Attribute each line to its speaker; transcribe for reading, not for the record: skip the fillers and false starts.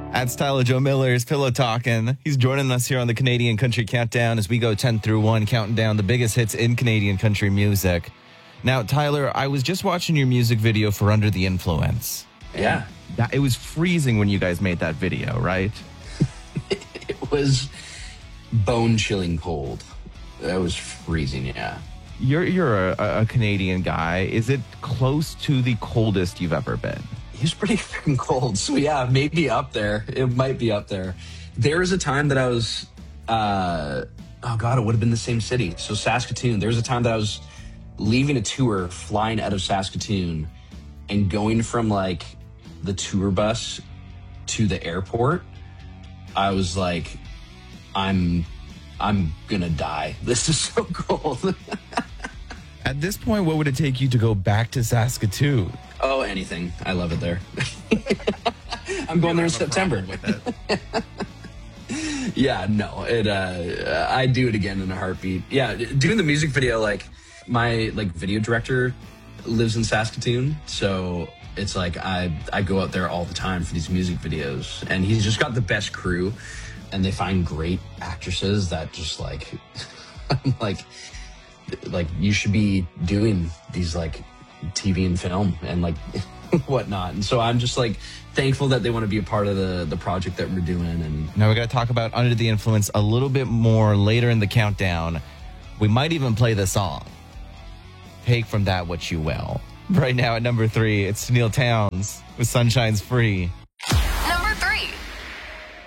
Speaker 1: That's Tyler Joe Miller's Pillow Talking. He's joining us here on the Canadian Country Countdown as we go 10 through 1, counting down the biggest hits in Canadian country music. Now, Tyler, I was just watching your music video for Under the Influence.
Speaker 2: Yeah.
Speaker 1: It was freezing when you guys made that video, right?
Speaker 2: It was bone-chilling cold. It was freezing, yeah.
Speaker 1: You're a Canadian guy. Is it close to the coldest you've ever been?
Speaker 2: He was pretty freaking cold. So yeah, maybe up there. It might be up there. There was a time that I was, it would have been the same city. So Saskatoon. There was a time that I was leaving a tour, flying out of Saskatoon, and going from like the tour bus to the airport. I was like, I'm gonna die. This is so cold.
Speaker 1: At this point, what would it take you to go back to Saskatoon?
Speaker 2: Oh, anything. I love it there. I'm going there in September.
Speaker 1: With it.
Speaker 2: Yeah, no, I'd do it again in a heartbeat. Yeah, doing the music video, like my video director lives in Saskatoon, so it's like I go out there all the time for these music videos, and he's just got the best crew, and they find great actresses that just like, I'm like you should be doing these like TV and film and like whatnot. And so I'm just like thankful that they want to be a part of the project that we're doing. And
Speaker 1: now we got to talk about Under the Influence a little bit more later in the countdown. We might even play the song. Take from that what you will. Right now at number 3, it's Neil Towns with Sunshine's Free.